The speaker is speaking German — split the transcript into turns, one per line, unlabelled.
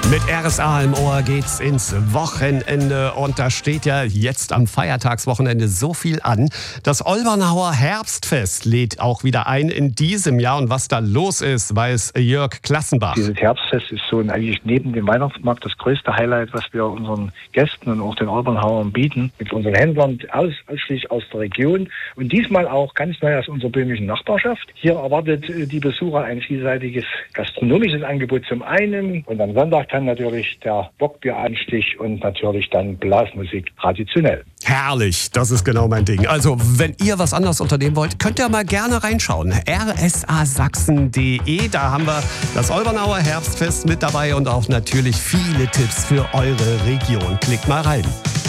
Mit RSA im Ohr geht's ins Wochenende und da steht ja jetzt am Feiertagswochenende so viel an. Das Olbernhauer Herbstfest lädt auch wieder ein in diesem Jahr und was da los ist, weiß Jörg Klassenbach.
Dieses Herbstfest ist so eigentlich neben dem Weihnachtsmarkt das größte Highlight, was wir unseren Gästen und auch den Olbernhauern bieten. Mit unseren Händlern ausschließlich aus der Region und diesmal auch ganz neu aus unserer böhmischen Nachbarschaft. Hier erwartet die Besucher ein vielseitiges gastronomisches Angebot zum einen und am Sonntag dann natürlich der Bockbieranstich und natürlich dann Blasmusik traditionell.
Herrlich, das ist genau mein Ding. Also, wenn ihr was anderes unternehmen wollt, könnt ihr mal gerne reinschauen. rsasachsen.de, da haben wir das Olbernhauer Herbstfest mit dabei und auch natürlich viele Tipps für eure Region. Klickt mal rein.